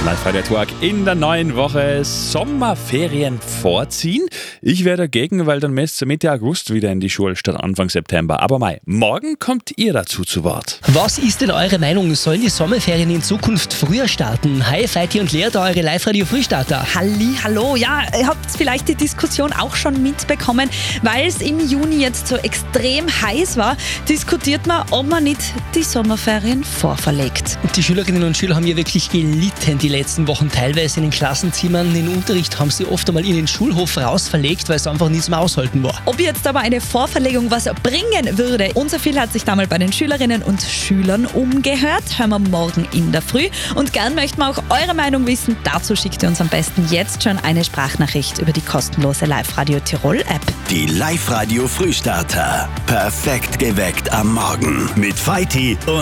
Live-Radio-Talk in der neuen Woche. Sommerferien vorziehen? Ich wäre dagegen, weil dann müsst ihr Mitte August wieder in die Schule statt Anfang September. Aber morgen kommt ihr dazu zu Wort. Was ist denn eure Meinung? Sollen die Sommerferien in Zukunft früher starten? Hi, Feiti und Lea, da eure Live-Radio-Frühstarter. Hallo, ja, ihr habt vielleicht die Diskussion auch schon mitbekommen, weil es im Juni jetzt so extrem heiß war, diskutiert man, ob man nicht die Sommerferien vorverlegt. Die Schülerinnen und Schüler haben ja wirklich gelitten die letzten Wochen, teilweise in den Klassenzimmern. Den Unterricht haben sie oft einmal in den Schulhof rausverlegt, weil es einfach nichts mehr aushalten war. Ob jetzt aber eine Vorverlegung was bringen würde, unser Phil hat sich da mal bei den Schülerinnen und Schülern umgehört. Hören wir morgen in der Früh. Und gern möchten wir auch eure Meinung wissen. Dazu schickt ihr uns am besten jetzt schon eine Sprachnachricht über die kostenlose Live-Radio Tirol App. Die Live-Radio Frühstarter. Perfekt geweckt am Morgen mit Feiti und